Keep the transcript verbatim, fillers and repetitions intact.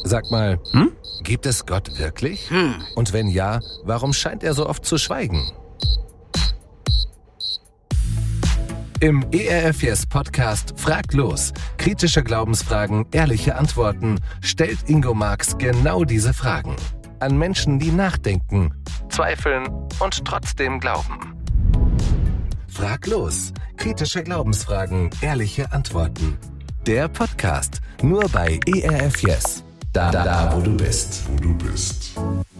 Sag mal, Hm? gibt es Gott wirklich? Hm. Und wenn ja, warum scheint er so oft zu schweigen? Im E R F Yes Podcast Frag los. Kritische Glaubensfragen, ehrliche Antworten stellt Ingo Marx genau diese Fragen. An Menschen, die nachdenken, zweifeln und trotzdem glauben. Frag los. Kritische Glaubensfragen, ehrliche Antworten. Der Podcast. Nur bei E R F Yes. Da, da, wo du bist. Wo du bist.